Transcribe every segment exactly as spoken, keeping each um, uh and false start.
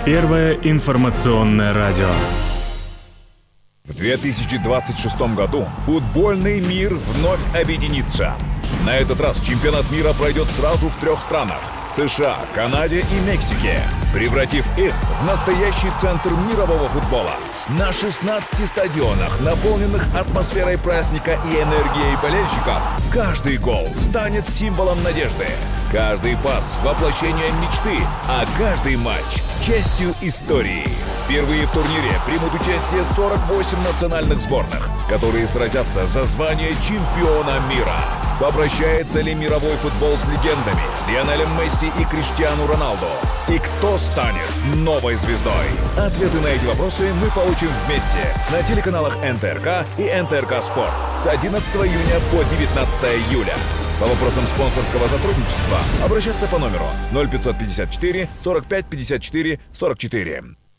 Первое информационное радио. В две тысячи двадцать шестом году футбольный мир вновь объединится. На этот раз чемпионат мира пройдет сразу в трех странах – США, Канаде и Мексике, превратив их в настоящий центр мирового футбола. На шестнадцати стадионах, наполненных атмосферой праздника и энергией болельщиков, каждый гол станет символом надежды. Каждый пас – воплощение мечты, а каждый матч – частью истории. Впервые в турнире примут участие сорок восемь национальных сборных, которые сразятся за звание чемпиона мира. Попрощается ли мировой футбол с легендами Лионелем Месси и Криштиану Роналду? И кто станет новой звездой? Ответы на эти вопросы мы получим вместе на телеканалах эн тэ эр ка и эн тэ эр ка Спорт с одиннадцатого июня по девятнадцатое июля. По вопросам спонсорского сотрудничества обращаться по номеру ноль пятьсот пятьдесят четыре сорок пять пятьдесят четыре сорок четыре.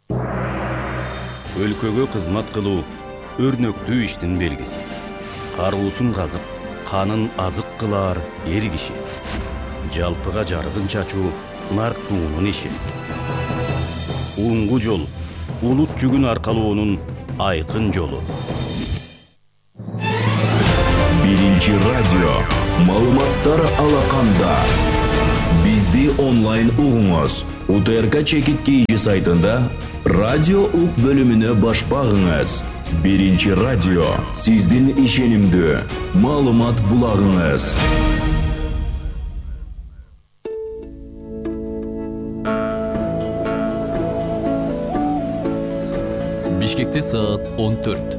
Өлкөгө кызмат кылуу өрнөктүү иштин белгиси. Каруусун казып, канын азык кылар эр киши. Жалпыга жарыгын чачуу нарктуунун иши. Улунгу жол улут жүгүн аркалоонун айкын жолу. Биринчи радио маалыматтар алаканда. Бизди онлайн угуңуз. у тэ эр ка Чекит Кейжи сайтында радио ук бөлүмүнө баш багыңыз. Биринчи радио сиздин ишенимдүү маалымат булагыңыз. Бишкекте саат он төрт.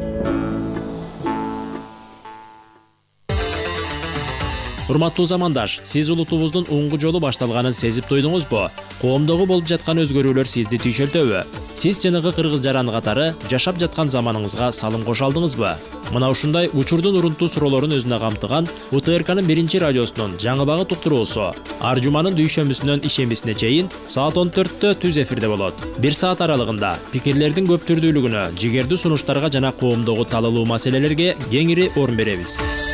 Урматтуу замандаш, сиз улутубуздун уңгу жолу башталганын сезип туйдуңузбу? Коомдогу болуп жаткан өзгөрүүлөр сизди түйшөлтөбү? Сиз жанагы кыргыз жараны катары жашап жаткан заманыңызга салым кошо алдыңызбы? Мына ушундай учурдун урунтуу суроолорун өзүнө камтыган у тэ эр канын биринчи радиосунун жаңы багыт уктуруусу ар жуманын дүйшөмбүсүнөн ишембисине чейин саат он төрттө түз эфирде болот. Бир саат аралыгында пикирлердин көп түрдүүлүгүнө, жигердүү сунуштарга жана коомдогу талалуу маселелерге кеңири орун беребиз.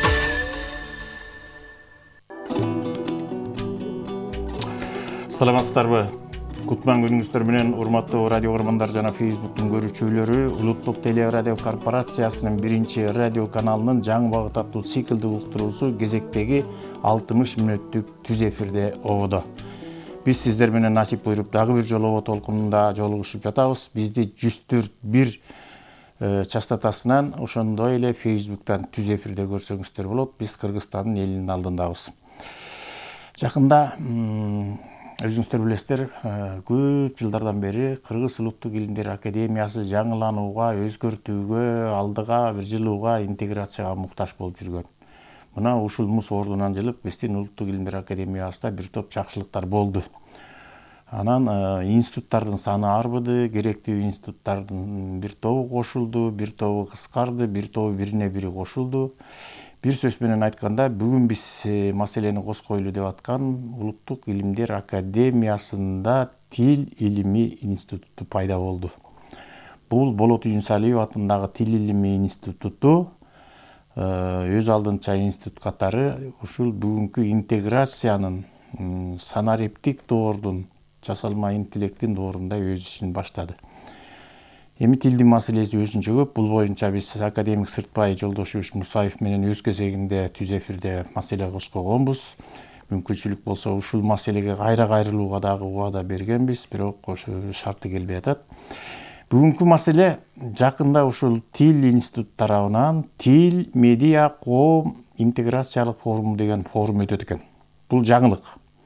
Саламатсыздарбы? Кутман күнүңүздөр менен урматтуу радио көрөрмандар жана Фейсбуктун көрүүчүлөрү, Улуттук телерадио корпорациясынын биринчи радио каналынын жаңы багыт аттуу циклдик уктуруусу кезектеги алтымыш мүнөттүк түз эфирде ободо. Биз сиздер менен насип буйруп дагы бир жолу обо толкунунда жолугушуп жатабыз. Бизди жүз төрт бир частотасынан ошондой эле Фейсбуктан түз эфирде көрсөңүздөр болот. Биз Кыргызстандын элинин алдындабыз. Жакында өзүңүздөр билесиздер, көп жылдардан бери Кыргыз Улуттук Илимдер Академиясы жаңыланууга, өзгөртүүгө, алдыга бир жылууга, интеграцияга муктаж болуп жүргөн. Мына ушул мус ордунан жылып, биздин Улуттук Илимдер Академиясында бир топ жакшылыктар болду. Анан институттардын саны арбыды, керектүү институттардын бир тобу кошулду, бир тобу кыскарды, бир тобу бирине бири кошулду. Бир сөз менен айтканда, бүгүн биз маселени коскойлу деп аткан Улуттук Илимдер Академиясында Тил илими институту пайда болду. Бул Болот Үйүнсалиев атындагы Тил илими институту өз алдынча институт катары ушул бүгүнкү интеграциянын санариптик доордун, жасалма интеллекттин доорунда өз ишин баштады. Эми тилдин маселеси өзүнчө көп. Бул боюнча биз академик Сыртбай Жолдошевич Мусаев менен өз кезегинде түз эфирде маселе козгогонбуз. Мүмкүнчүлүк болсо ушул маселеге кайра кайрылууга дагы убада бергенбиз, бирок ошо шарты келбей атат. Бүгүнкү маселе жакында ушул Тил институт тарабынан Тил, медиа, коом интеграциялык форуму деген форум өтөт экен. Бул жаңылык.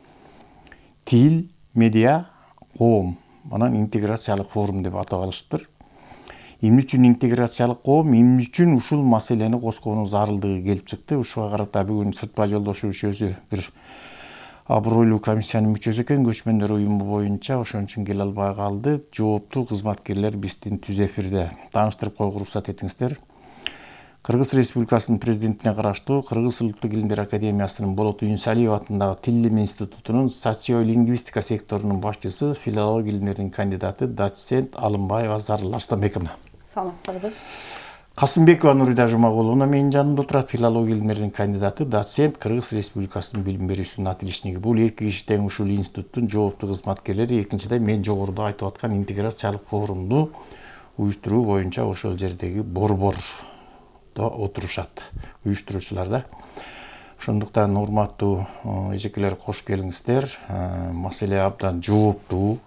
Тил, медиа, коом анан интеграциялык форум деп атап алышыптыр. Эмне үчүн интеграциялык коом, эмне үчүн ушул маселени коскоонун зарылдыгы келип чыкты. Ушуга карата бүгүн Сыртбай Жолдошевич өзү бир абройлуу комиссиянын мүчөсү экен, көчмөндөр уюму боюнча ошон үчүн келе албай калды. Жооптуу кызматкерлер биздин түз эфирде. Тааныштырып коюуга уруксат этиңиздер. Кыргыз Республикасынын президентине караштуу Кыргыз Улуттук Илимдер Академиясынын Болот Үйүнсалиев атындагы Тил илими институтунун социолингвистика секторунун башчысы, филология илимдеринин кандидаты, доцент Алымбаева Зарыл Арстанбековна. Саламатсыздарбы? Касымбекова Нурида Жумагуловна менин жанымда отурат, филология илимдеринин кандидаты, доцент, Кыргыз Республикасынын билим берүүчүсүнүн отличниги. Бул эки киши тең ушул институттун жооптуу кызматкерлери. Экинчиден мен жогоруда айтып аткан интеграциялык форумду уюштуруу боюнча ошол жердеги борбордо отурушат, уюштуруучулар да. Ошондуктан урматтуу эжекелер, кош келиңиздер. Маселе абдан жооптуу.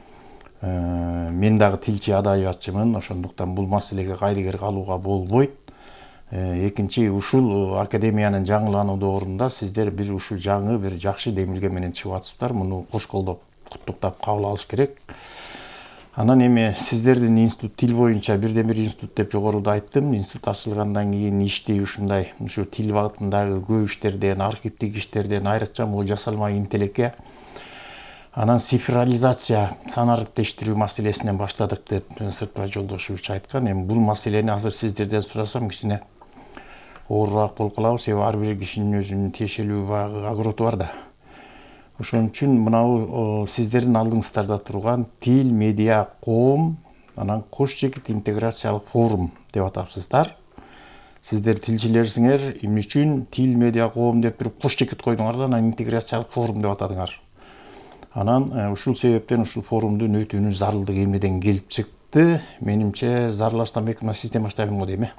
Мен дагы тилчи адабиятчымын, ошондуктан бул маселеге кайдыгер калууга болбойт. Экинчи, ушул академиянын жаңылануу доорунда сиздер бир ушул жаңы, бир жакшы демилге менен чыгып атсыздар. Муну кош колдоп, куттуктап кабыл алыш керек. Анан эми сиздердин институт тил боюнча бирден бир институт деп жогоруда айттым. Институт ачылгандан кийин ишти ушундай ушу тил багытындагы көп иштерден, архивдик иштерден, айрыкча могу жасалма интеллекке, анан цифрализация, сан ариптештирүү маселесинен баштадык деп Сыртбай Жолдошевич айткан. Эми бул маселени азыр сиздерден сурасам кичине оорураак болуп калабыз, себеби ар бир кишинин өзүнүн тиешелүү багы, огороту бар да. Ошон үчүн мынау сиздердин алдыңыздарда турган тил, медиа, коом, анан кош жекит интеграциялык форум деп атапсыздар. Сиздер тилчилерсиңер, эмне үчүн тил, медиа, коом деп туруп кош жекит койдуңар да, анан интеграциялык форум деп атадыңар. Анан ушул себептен ушул форумдун өтүүнүн зарылдыгы эмнеден келип чыкты? Менимче Зарыл Арстанбеков мына сизден баштайбын го дейм э.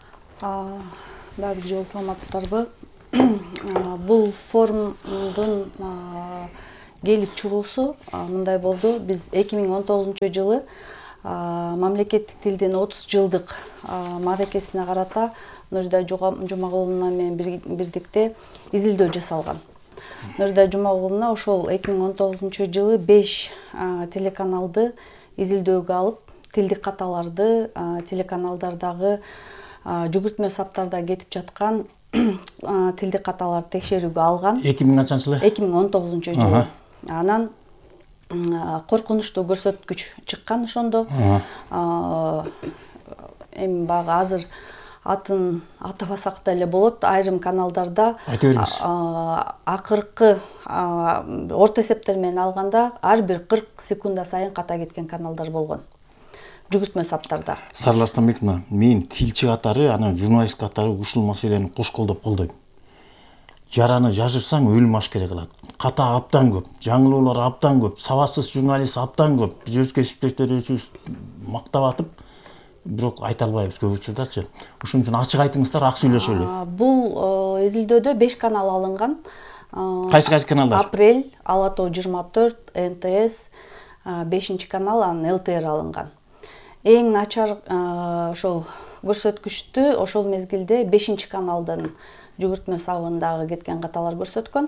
Дагы бир жолу саламатсыздарбы? Бул форумдун келип чыгуусу мындай болду. Биз эки миң он тогузунчу жылы мамлекеттик тилдин отуз жылдык мааракесине карата Нурида Жумагуловна менен бирдикте изилдөө жасалган. Нурида Жумагуловна ошол эки миң он тогузунчу жылы беш телеканалды изилдөөгө алып, тилдик каталарды телеканалдардагы жүгүртмө саптарда кетип жаткан тилдик каталарды текшерүүгө алган. эки миң канчынчы жылы? эки миң он тогузунчу жылы. Анан коркунучтуу көрсөткүч чыккан ошондо. Эми багы азыр атын атабасак деле болот. Айрым каналдарда акыркы орто эсептер менен алганда ар бир кырк секунда сайын ката кеткен каналдар болгон. Жүгүртмө саптарда. Зарыл Арстанбековна, мен тилчи катары, анан журналист катары ушул маселени кош колдоп колдойм. Жараны жашырсаң өлүм ашкере кылат. Ката абдан көп, жаңылуулар абдан көп, сабатсыз журналист абдан көп. Биз өз кесиптештерибиз мактап атып, бирок айта албайбыз көп учурдачы. Ошон үчүн ачык айтыңыздар, ак сүйлөшөлү. Бул изилдөөдө беш канал алынган. Кайсы кайсы каналдар? Апрель, Ала Тоо жыйырма төрт, Эн Тэ Эс, бешинчи канал, анан Эл Тэ Эр алынган. Эң начар ошол көрсөткүчтү ошол мезгилде бешинчи каналдын жүгүртмө сабындагы кеткен каталар көрсөткөн.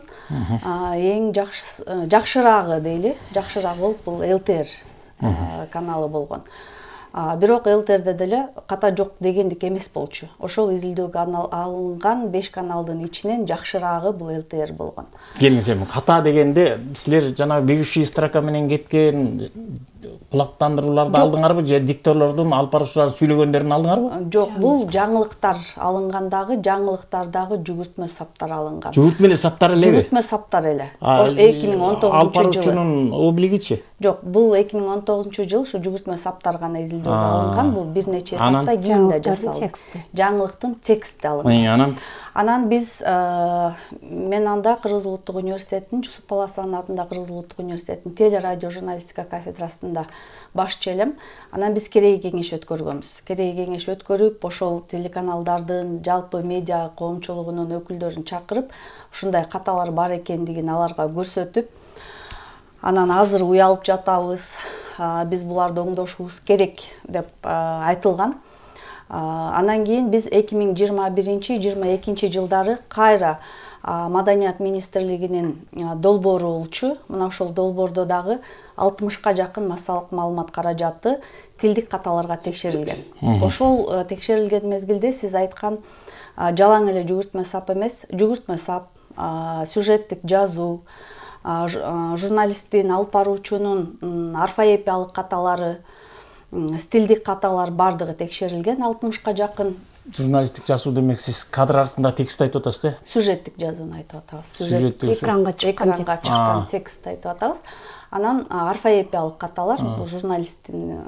Эң жакшырагы дейли, жакшырак болуп бул Эл Тэ Эр каналы болгон. Бирок Эл Тэ Эрде деле ката жок дегендик эмес болчу. Ошол изилдөөгө алынган беш каналдын ичинен жакшырагы бул Эл Тэ Эр болгон. Келиңиз эми ката дегенде силер жана бегущий строка менен кеткен кулактандырууларды алдыңарбы же дикторлордун алып баруучулар сүйлөгөндөрүн алдыңарбы? Жок, бул жаңылыктар алынгандагы жаңылыктардагы жүгүртмө саптар алынган. Жүгүртмө эле саптар элеби? Жүгүртмө саптар эле. эки миң он тогузунчу алып баруучунун облигичи? Жок, бул эки миң он тогузунчу жыл ушу жүгүртмө саптар гана изилдөөгө алынган. Бул бир нече этапта кийин да жасалды. Жаңылыктын тексти алынган. Анан Анан биз мен анда Кыргыз Улуттук университетинин Жусуп Баласан атындагы Кыргыз Улуттук университетинин телерадио журналистика кафедрасында башчы элем. Анан биз кереги кеңеш өткөргөнбүз. Кереги кеңеш өткөрүп, ошол телеканалдардын жалпы медиа коомчулугунун өкүлдөрүн чакырып, ушундай каталар бар экендигин аларга көрсөтүп, анан азыр уялып жатабыз, биз буларды оңдошубуз керек деп айтылган. Анан кийин биз эки миң жыйырма биринчи жыйырма экинчи жылдары кайра Маданият министрлигинин долбоору болчу. Мына ошол долбоордо дагы алтымышка жакын массалык маалымат каражаты тилдик каталарга текшерилген. Ошол текшерилген мезгилде сиз айткан жалаң эле жүгүртмө сап эмес, жүгүртмө сап, сюжеттик жазуу, журналисттин алып баруучунун орфоэпиялык каталары, стилдик каталар бардыгы текшерилген. алтымышка жакын журналисттик жазуу демек сиз кадр артында текст айтып атасыз да? Сюжеттик жазууну айтып атабыз. Сюжеттик экранга чыккан текст айтып атабыз. Анан орфоэпиялык каталар, бул журналисттин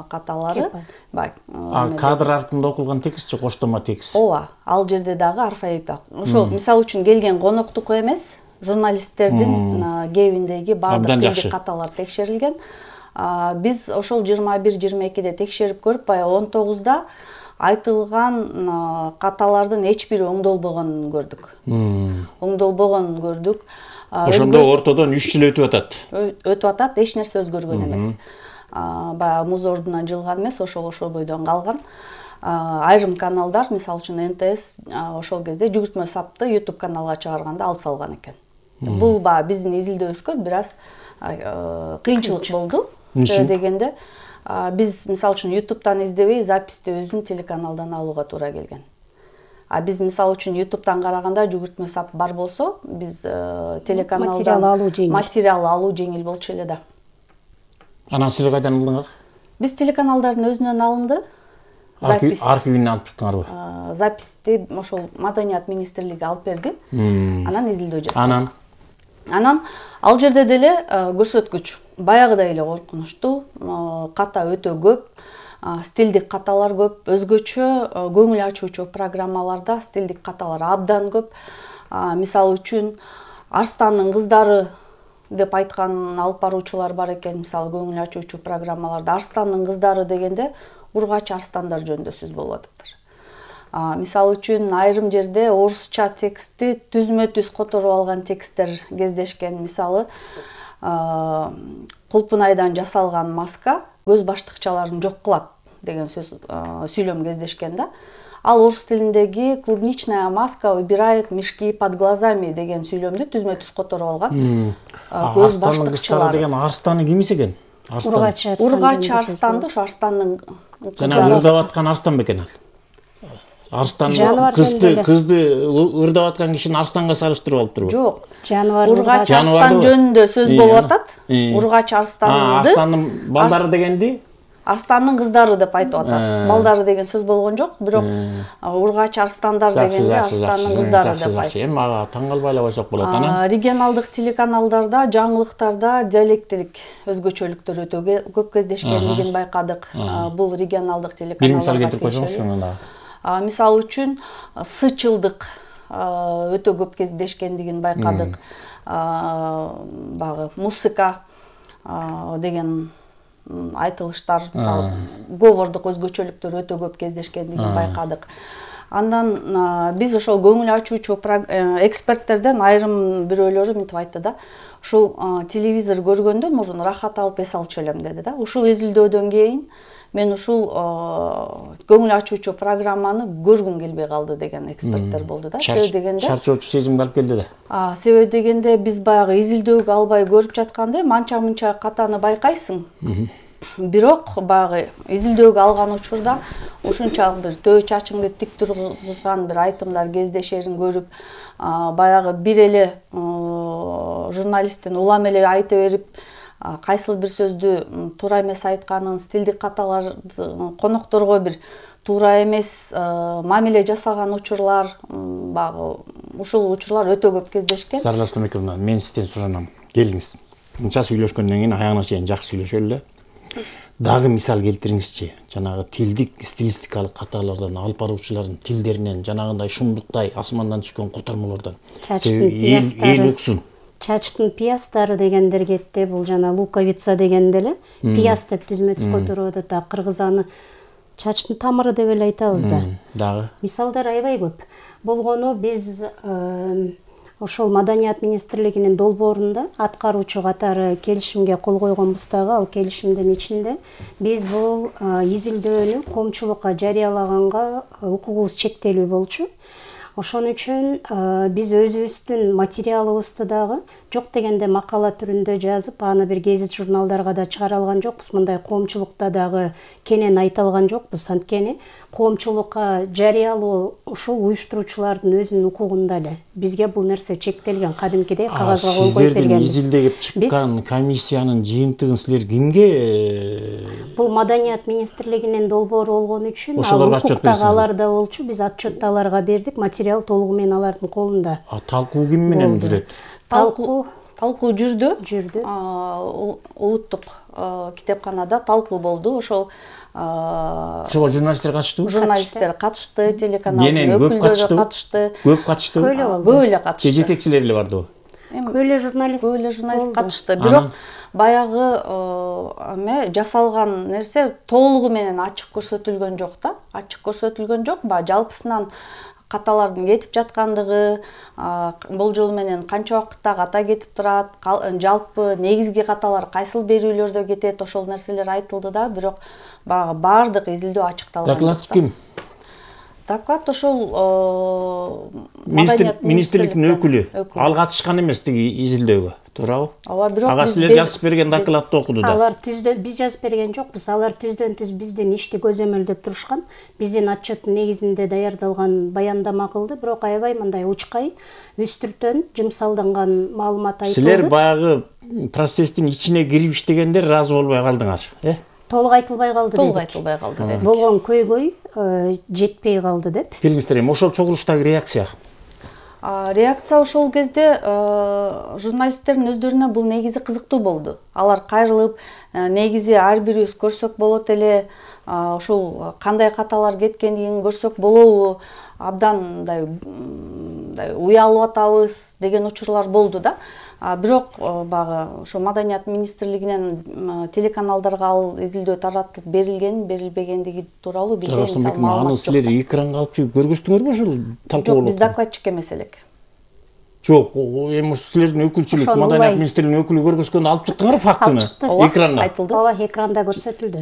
каталары бар. А кадр артында окулган текстчи коштомо текст. Ооба, ал жерде дагы орфоэпия. Ошол мисалы үчүн келген коноктуку эмес, журналисттердин кебиндеги баардык тилдик каталар текшерилген. Биз ошол жыйырма бир жыйырма экиде текшерип көрүп, баягы он тогузда айтылган каталардын эч бири оңдолбогонун көрдүк. Оңдолбогонун көрдүк. Ошондо ортодон үч жыл өтүп атат. Өтүп атат, эч нерсе өзгөргөн эмес. Баягы муз ордунан жылган эмес, ошол ошол бойдон калган. Айрым каналдар, мисалы үчүн эн тэ эс ошол кезде жүгүртмө сапты YouTube каналга чыгарганда алып салган экен. Бул баягы биздин изилдөөбүзгө бир аз кыйынчылык болду. Себеби дегенде биз мисалы үчүн YouTube'тан издебей, записти өзүнүн телеканалдан алууга туура келген. А биз мисалы үчүн YouTube'тан караганда жүгүртмө сап бар болсо, биз телеканалдан материал алуу жеңил болчу эле да. Анан сиз кайдан алдыңар? Биз телеканалдардын өзүнөн алынды. Запись архивинен алып чыккаңарбы? Записти ошол Маданият министрлиги алып берди. Анан изилдөө жасадык. Анан Анан ал жерде деле көрсөткүч баягыдай эле коркунучтуу, ката өтө көп, стилдик каталар көп, өзгөчө көңүл ачуучу программаларда стилдик каталар абдан көп. Мисалы үчүн Арстандын кыздары деп айткан алып баруучулар бар экен, мисалы көңүл ачуучу программаларда Арстандын кыздары дегенде ургач арстандар жөнүндө сөз болуп атыптыр. Мисалы үчүн айрым жерде орусча текстти түзмө-түз которуп алган тексттер кездешкен. Мисалы кулпунайдан жасалган маска көз баштыкчаларын жок кылат деген сөз сүйлөм кездешкен да. Ал орус тилиндеги клубничная маска убирает мешки под глазами деген сүйлөмдү түзмө-түз которуп алган. Көз баштыкчалар деген Арстаны кимис экен? Ургач Арстанды, ошо Арстандын жана ырдап аткан Арстан бекен ал. Арстан кызды кызды ырдап аткан кишини Арстанга салыштырып алып турбу? Жок. Жаныбар Ургач Арстан жөнүндө сөз болуп атат. Ургач Арстанды. Арстандын балдары дегенди? Арстандын кыздары деп айтып атат. Балдары деген сөз болгон жок, бирок Ургач Арстандар дегенде Арстандын кыздары деп айтат. Эми ага таң калбай эле койсок болот. Анан регионалдык телеканалдарда, жаңылыктарда диалектилик өзгөчөлүктөр өтө көп кездешкендигин байкадык. Бул регионалдык телеканалдарга. Бир мисал келтирип койсоңуз ошондо. Мисалы үчүн сычылдык өтө көп кездешкендигин байкадык. Багы музыка деген айтылыштар, мисалы говордук өзгөчөлүктөр өтө көп кездешкендигин байкадык. Андан биз ошол көңүл ачуучу эксперттерден айрым бирөөлөрү мынтип айтты да. Ушул телевизор көргөндө мурун рахат алып эс алчу элем деди да. Ушул изилдөөдөн кийин мен ушул көңүл ачуучу программаны көргүм келбей калды деген эксперттер болду да. Себеби дегенде чарчоочу сезимге алып келди да. Себеби дегенде биз баягы изилдөөгө албай көрүп жатканда манча-мынча катаны байкайсың. Бирок баягы изилдөөгө алган учурда ушунчалык бир төө чачыңды тик тургузган бир айтымдар кездешерин көрүп, баягы бир эле журналисттин улам эле айта берип, кайсыл бир сөздү туура эмес айтканын, стилдик каталар конокторго бир туура эмес мамиле жасаган учурлар, баягы ушул учурлар өтө көп кездешкен. Сардар Самекуловна, мен сизден суранам. Келиңиз. Мынча сүйлөшкөндөн кийин аягына чейин жакшы сүйлөшөлү эле. Дагы мисал келтириңизчи. Жанагы тилдик, стилистикалык каталардан алып баруучулардын тилдеринен жанагындай шумдуктай асмандан түшкөн куртармалардан. Эл уксун. Чачтын пиястары дегендер кетти. Бул жана луковица дегенде эле пияс деп түзмө-түз которуп атат. Кыргыз аны чачтын тамыры деп эле айтабыз да. Дагы мисалдар аябай көп. Болгону биз ошол Маданият министрлигинин долбоорунда аткаруучу катары келишимге кол койгонбуз дагы. Ал келишимдин ичинде биз бул изилдөөнү коомчулукка жарыялаганга укугубуз чектелүү болчу. Ошон үчүн биз өзүбүздүн материалыбызды дагы жок дегенде макала түрүндө жазып, аны бир гезит журналдарга да чыгара алган жокпуз. Мындай коомчулукта дагы кенен айта алган жокпуз. Анткени коомчулукка жарыялоо ушул уюштуруучулардын өзүнүн укугунда эле. Бизге бул нерсе чектелген, кадимкидей кагазга кол коюп бергенбиз. Сиздердин изилдеп чыккан комиссиянын жыйынтыгын силер кимге? Бул Маданият министрлигинин долбоору болгон үчүн ал укуктагы аларда болчу. Биз отчетту аларга бердик. Материал толугу менен алардын колунда. А талкуу ким менен жүрөт? Талкуу талкуу жүрдү. Жүрдү. Улуттук китепканада талкуу болду. Ошол ошого журналисттер катыштыбы? Журналисттер катышты, телеканалдын Кенен көп өкүлдөрү катыштыбы? катышты. Көп катыштыбы? Көп эле болду. Көп эле катышты. Жетекчилер эле бардыбы? Көп эле журналист. Көп эле журналист болду. катышты. Бирок баягы эме жасалган нерсе толугу менен ачык көрсөтүлгөн жок да. Ачык көрсөтүлгөн жок. Баягы жалпысынан каталардын кетип жаткандыгы, болжол менен канча убакытта ката кетип турат, жалпы негизги каталар кайсыл берүүлөрдө кетет, ошол нерселер айтылды да, бирок баягы баардык изилдөө ачыкталган жок. Доклад ким? Доклад ошол министрликтин өкүлү. Ал катышкан эмес тиги изилдөөгө, туурабы? Ооба, бирок ага силер жазып берген докладты окуду да. Алар түздөн биз жазып берген жокпуз. Алар түздөн түз биздин ишти көзөмөлдөп турушкан. Биздин отчеттун негизинде даярдалган баяндама кылды, бирок аябай мындай учкай, үстүртөн жымсалданган маалымат айтылды. Силер баягы процесстин ичине кирип иштегендер ыраазы болбой калдыңар, э? Толук айтылбай калды дедик. Толук айтылбай калды дедик. Болгон көйгөй жетпей калды деп. Келиңиздер эми ошол чогулуштагы реакция. Реакция ошол кезде журналисттердин өздөрүнө бул негизи кызыктуу болду. Алар кайрылып, негизи ар бирибиз көрсөк болот эле, ошол кандай каталар кеткендигин көрсөк болобу, абдан мындай уялып атабыз деген учурлар болду да. Бирок баягы ошо Маданият министрлигинен телеканалдарга ал изилдөө таратылып берилген, берилбегендиги тууралуу бизде мисалы маалымат жок. Силер экранга алып чыгып көргөздүңөрбү ошол талкуу? Жок, биз докладчик эмес элек. Жок, эми силердин өкүлчүлүк Маданият министрлигинин өкүлү көргөзгөндө алып чыктыңарбы фактыны экранга? Айтылды. Ооба, экранда көрсөтүлдү.